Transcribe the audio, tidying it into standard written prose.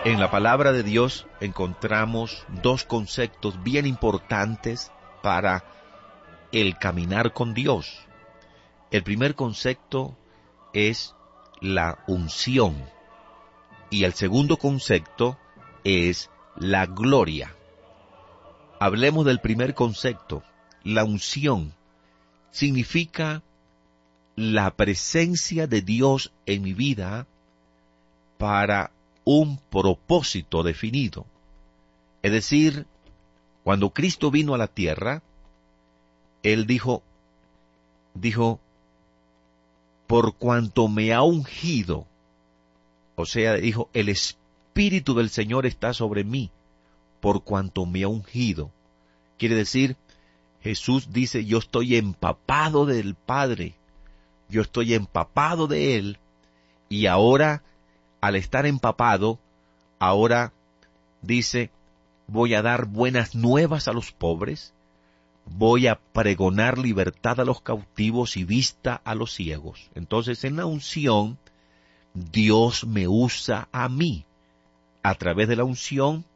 En la palabra de Dios encontramos dos conceptos bien importantes para el caminar con Dios. El primer concepto es la unción y el segundo concepto es la gloria. Hablemos del primer concepto. La unción significa la presencia de Dios en mi vida para un propósito definido. Es decir, cuando Cristo vino a la tierra, Él dijo, por cuanto me ha ungido, o sea, dijo, el Espíritu del Señor está sobre mí, por cuanto me ha ungido. Quiere decir, Jesús dice, yo estoy empapado del Padre, yo estoy empapado de Él, y ahora, al estar empapado, ahora dice, voy a dar buenas nuevas a los pobres, voy a pregonar libertad a los cautivos y vista a los ciegos. Entonces, en la unción, Dios me usa a mí. A través de la unción,